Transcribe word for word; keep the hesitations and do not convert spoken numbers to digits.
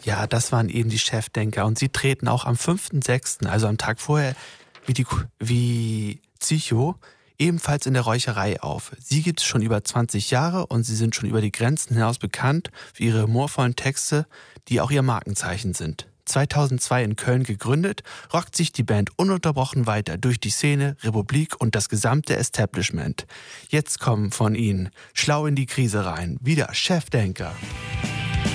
Ja, das waren eben die Chefdenker und sie treten auch am fünften sechsten, also am Tag vorher, wie, die, wie Zicho, ebenfalls in der Räucherei auf. Sie gibt es schon über zwanzig Jahre und sie sind schon über die Grenzen hinaus bekannt für ihre humorvollen Texte, die auch ihr Markenzeichen sind. zweitausendzwei in Köln gegründet, rockt sich die Band ununterbrochen weiter durch die Szene, Republik und das gesamte Establishment. Jetzt kommen von ihnen Schlau in die Krise rein, wieder Chefdenker.